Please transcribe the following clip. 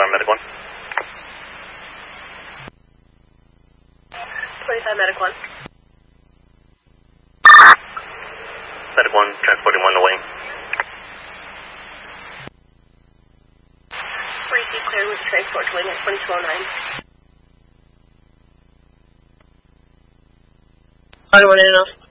Medic 1. 25 Medic 1. Medic 1, transporting 1 to wing. Receive cleared with transport to wing at 2209. 21 in and off.